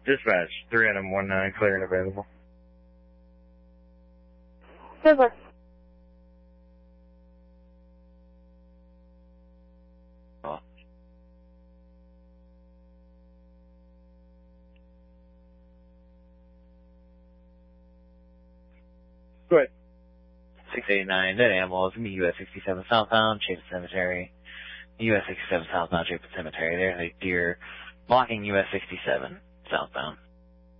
Dispatch, 3 Adam 19, clear and available. Silver. Oh. Go ahead. 689, dead animals, US 67 southbound, Chapin Cemetery. US 67 southbound, Chapin Cemetery. There's a deer blocking US 67 southbound.